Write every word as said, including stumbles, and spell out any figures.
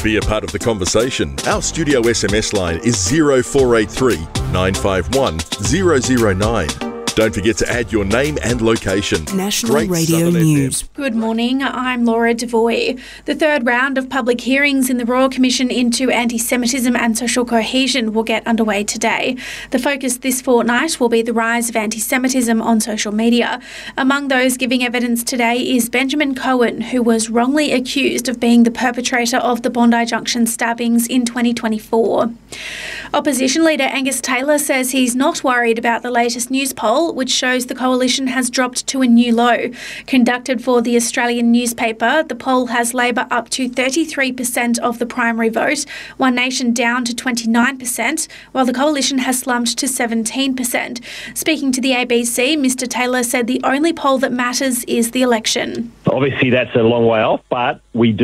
Be a part of the conversation. Our studio S M S line is zero four eight three, nine five one, zero zero nine. Don't forget to add your name and location. National Great Radio Southern News. F M. Good morning, I'm Laura Devoy. The third round of public hearings in the Royal Commission into Anti-Semitism and Social Cohesion will get underway today. The focus this fortnight will be the rise of anti-Semitism on social media. Among those giving evidence today is Benjamin Cohen, who was wrongly accused of being the perpetrator of the Bondi Junction stabbings in twenty twenty-four. Opposition leader Angus Taylor says he's not worried about the latest news poll, which shows the coalition has dropped to a new low. Conducted for the Australian newspaper, the poll has Labor up to thirty-three percent of the primary vote, One Nation down to twenty-nine percent, while the coalition has slumped to seventeen percent. Speaking to the A B C, Mr Taylor said the only poll that matters is the election. Obviously, that's a long way off, but we do